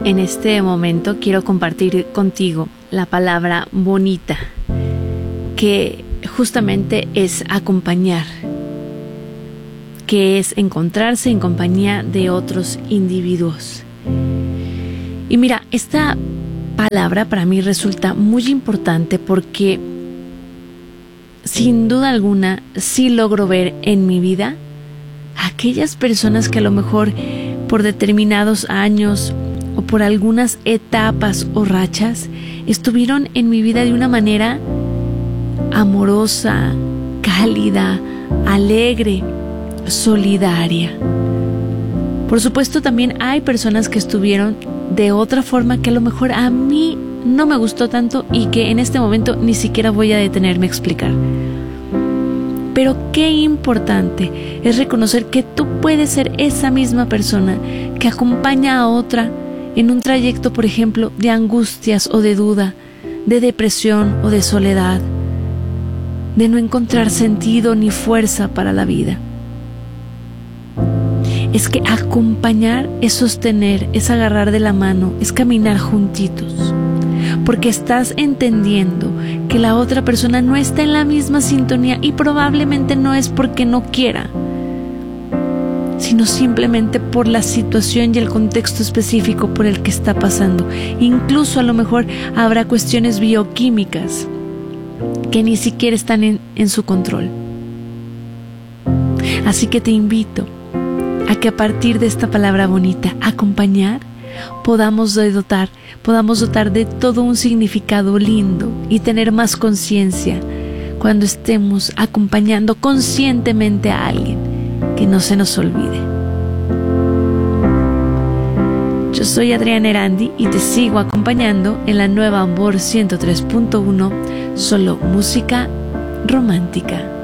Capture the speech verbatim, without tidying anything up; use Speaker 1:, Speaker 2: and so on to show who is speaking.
Speaker 1: en este momento quiero compartir contigo la palabra bonita, que justamente es acompañar, que es encontrarse en compañía de otros individuos. Y mira, esta palabra para mí resulta muy importante porque sin duda alguna sí logro ver en mi vida a aquellas personas que a lo mejor por determinados años o por algunas etapas o rachas estuvieron en mi vida de una manera amorosa, cálida, alegre, solidaria. Por supuesto, también hay personas que estuvieron de otra forma que a lo mejor a mí no me gustó tanto y que en este momento ni siquiera voy a detenerme a explicar. Pero qué importante es reconocer que tú puedes ser esa misma persona que acompaña a otra en un trayecto, por ejemplo, de angustias o de duda, de depresión o de soledad, de no encontrar sentido ni fuerza para la vida. Es que acompañar es sostener, es agarrar de la mano, es caminar juntitos, porque estás entendiendo que la otra persona no está en la misma sintonía y probablemente no es porque no quiera, sino simplemente por la situación y el contexto específico por el que está pasando. Incluso a lo mejor habrá cuestiones bioquímicas que ni siquiera están en, en su control. Así que te invito a que a partir de esta palabra bonita, acompañar, podamos dotar, podamos dotar de todo un significado lindo y tener más conciencia cuando estemos acompañando conscientemente a alguien, que no se nos olvide. Yo soy Adriana Erandi y te sigo acompañando en la nueva Amor ciento tres punto uno, solo música romántica.